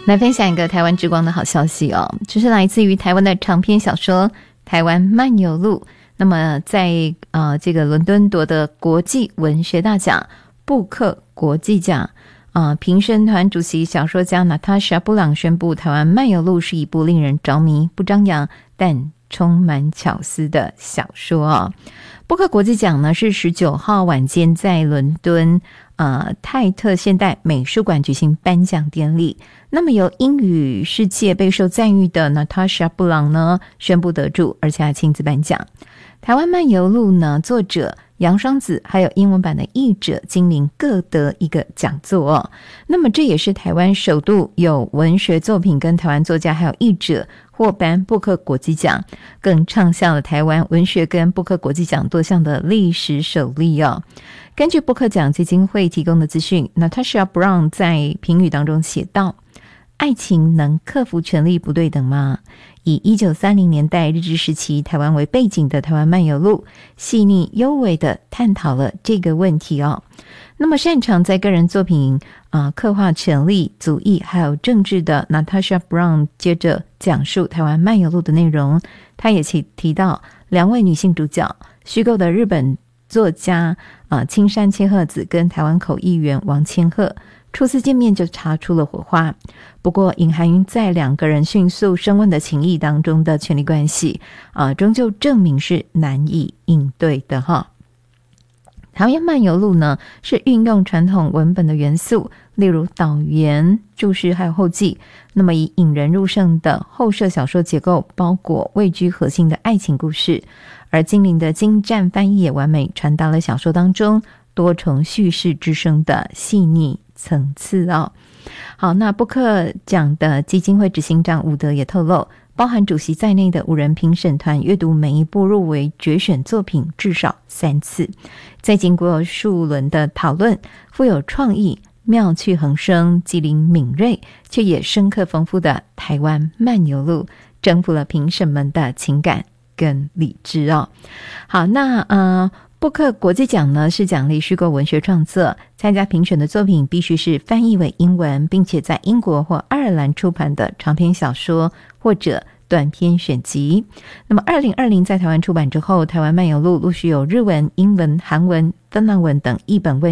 来分享一个台湾之光的好消息哦，这是来自于台湾的长篇小说《台湾漫游录》。那么在这个伦敦夺得国际文学大奖布克国际奖评审团主席小说家娜塔莎·布朗宣布，《台湾漫游录》是一部令人着迷、不张扬但充满巧思的小说哦。布克国际奖呢是19号晚间在伦敦泰特现代美术馆举行颁奖典礼。那么由英语世界备受赞誉的娜塔莎·布朗呢宣布得主，而且还亲自颁奖。台湾漫游录呢，作者杨双子还有英文版的译者金玲各得一个讲座哦。那么这也是台湾首度有文学作品跟台湾作家还有译者获颁布克国际奖，更创下了台湾文学跟布克国际奖多项的历史首例哦。根据布克奖基金会提供的资讯， Natasha Brown 在评语当中写道，爱情能克服权力不对等吗？以1930年代日治时期台湾为背景的台湾漫游录，细腻优美地探讨了这个问题哦。那么擅长在个人作品刻画权力、族裔还有政治的 Natasha Brown 接着讲述台湾漫游录的内容。他也提到两位女性主角，虚构的日本作家青山千鹤子跟台湾口译员王千鹤，初次见面就擦出了火花。不过隐含在两个人迅速升温的情谊当中的权力关系终究证明是难以应对的哈。台湾漫游录呢是运用传统文本的元素，例如导言、注释还有后记，那么以引人入胜的后设小说结构包裹位居核心的爱情故事，而金玲的精湛翻译也完美传达了小说当中多重叙事之声的细腻层次哦。好，那布克奖的基金会执行长伍德也透露，包含主席在内的5人评审团阅读每一部入围决选作品至少3次，在经过数轮的讨论，富有创意、妙趣横生、机灵敏锐却也深刻丰富的台湾漫游录征服了评审们的情感跟理智哦。好，那布克国际奖呢是奖励虚构文学创作，参加评选的作品必须是翻译为英文，并且在英国或爱尔兰出版的长篇小说或者短篇选集。那么2020在台湾出版之后，台湾漫游录陆续有日文、英文、韩文、芬兰文等译本问